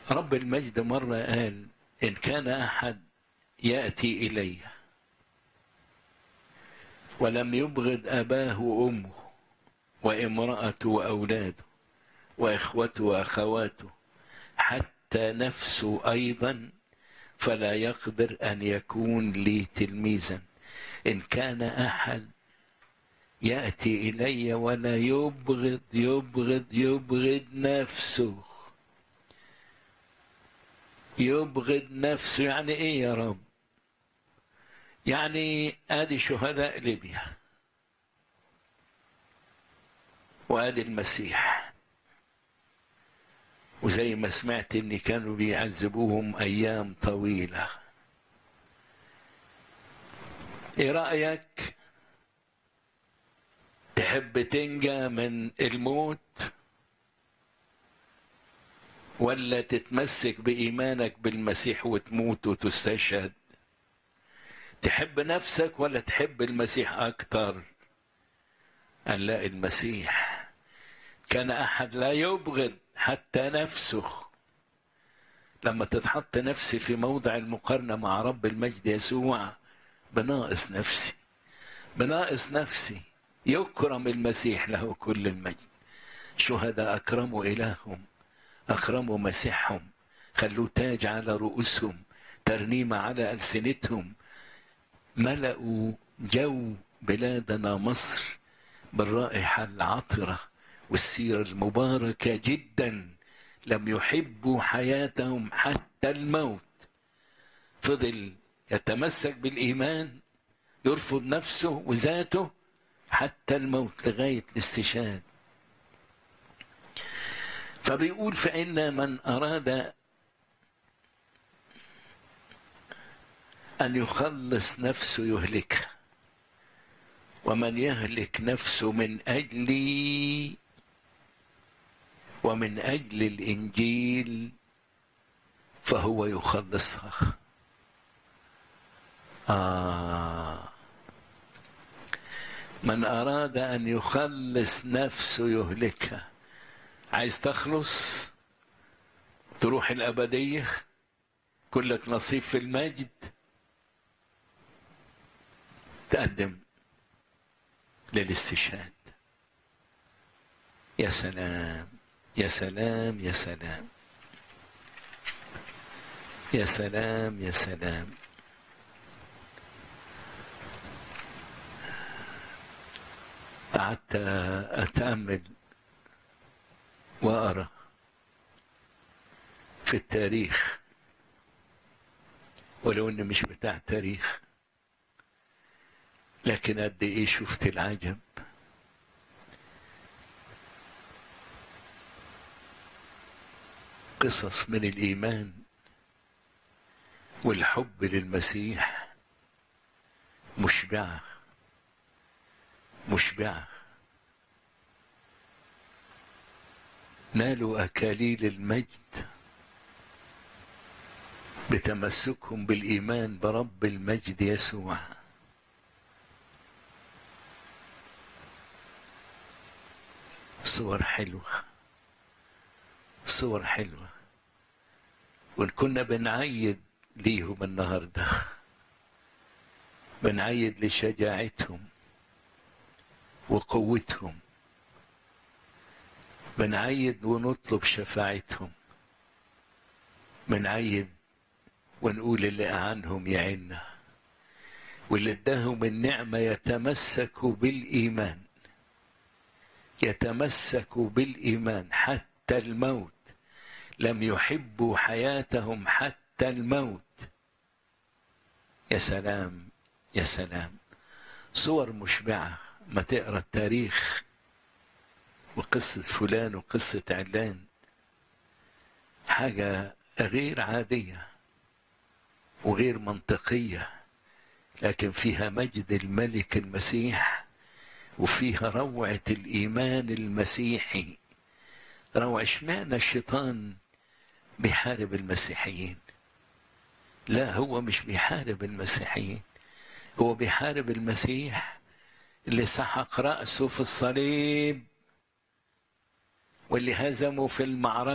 رب المجد مرة قال: إن كان أحد يأتي إلي ولم يبغض أباه وأمه وامرأته وأولاده وإخوته وأخواته حتى نفسه أيضا فلا يقدر أن يكون لي تلميذا. إن كان أحد يأتي إلي ولا يبغض نفسه. يبغض نفسه يعني إيه يا رب؟ يعني آدي شهداء ليبيا وآدي المسيح، وزي ما سمعت إن كانوا بيعذبوهم أيام طويلة. إيه رأيك؟ تحب تنجى من الموت ولا تتمسك بإيمانك بالمسيح وتموت وتستشهد؟ تحب نفسك ولا تحب المسيح أكتر؟ قال لا، المسيح. كان أحد لا يبغض حتى نفسه. لما تتحط نفسي في موضع المقارنة مع رب المجد يسوع بناقص نفسي يكرم المسيح له كل المجد. شهداء أكرموا إلههم، أكرموا مسيحهم، خلوا تاج على رؤوسهم، ترنيمة على ألسنتهم، ملأوا جو بلادنا مصر بالرائحة العطرة والسيرة المباركة جدا. لم يحبوا حياتهم حتى الموت. فضل يتمسك بالإيمان، يرفض نفسه وذاته حتى الموت لغاية الاستشهاد. فبيقول: فإن من أراد أن يخلص نفسه يهلكها، ومن يهلك نفسه من أجلي ومن أجل الإنجيل فهو يخلصها. من أراد أن يخلص نفسه يهلكها. عايز تخلص تروح الأبدية، كلك نصيب في المجد، تقدم للاستشهاد. يا سلام يا سلام يا سلام يا سلام يا سلام. قعدت أتأمل وأرى في التاريخ، ولو إني مش بتاع تاريخ، لكن قد إيه شفت العجب. قصص من الإيمان والحب للمسيح مشبعة. نالوا أكاليل المجد بتمسكهم بالإيمان برب المجد يسوع. صور حلوة. وإن كنا بنعيد ليهم النهاردة، بنعيد لشجاعتهم وقوتهم، بنعيد ونطلب شفاعتهم، بنعيد ونقول اللي أعنهم يعيننا، واللي اداهم النعمة يتمسكوا بالإيمان حتى الموت. لم يحبوا حياتهم حتى الموت. يا سلام يا سلام. صور مشبعة. ما تقرأ التاريخ وقصة فلان وقصة علان، حاجة غير عادية وغير منطقية، لكن فيها مجد الملك المسيح، وفيها روعة الإيمان المسيحي. روعة. اشمعنى الشيطان بيحارب المسيحيين؟ لا، هو مش بيحارب المسيحيين، هو بيحارب المسيح اللي سحق رأسه في الصليب واللي هزمه في المعركة